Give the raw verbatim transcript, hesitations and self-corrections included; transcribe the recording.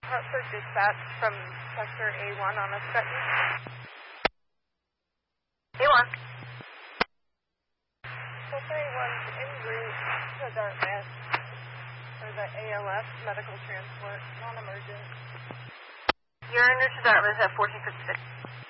Hartford dispatch from sector A one on a Scutney. A one. Sector A one's en route to Dartmouth for the A L S medical transport, non-emergent. You're en route to Dartmouth at fourteen fifty-six.